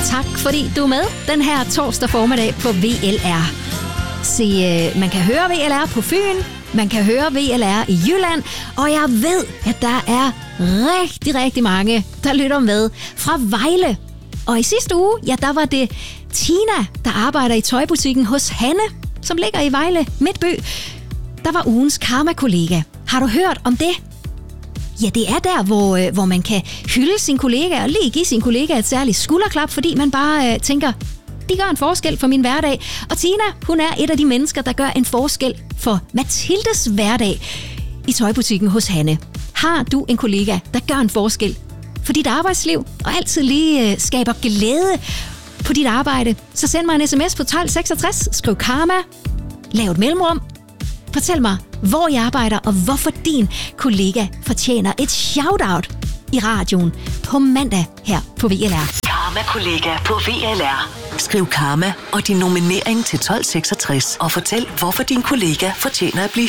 Tak fordi du er med den her torsdag formiddag på VLR. Se, man kan høre VLR på Fyn, man kan høre VLR i Jylland, og jeg ved, at der er rigtig, rigtig mange, der lytter med fra Vejle. Og i sidste uge, ja, der var det Tina, der arbejder i tøjbutikken hos Hanne, som ligger i Vejle Midtby. Der var ugens karma-kollega. Har du hørt om det? Ja, det er der, hvor man kan hylde sin kollega og lige give sin kollega et særligt skulderklap, fordi man bare tænker, de gør en forskel for min hverdag. Og Tina, hun er et af de mennesker, der gør en forskel for Mathildes hverdag i tøjbutikken hos Hanne. Har du en kollega, der gør en forskel for dit arbejdsliv og altid lige skaber glæde på dit arbejde, så send mig en sms på 1266, skriv karma, lav et mellemrum. Fortæl mig, hvor jeg arbejder, og hvorfor din kollega fortjener et shout-out i radioen på mandag her på VLR. Karma-kollega på VLR. Skriv karma og din nominering til 1266 og fortæl, hvorfor din kollega fortjener at blive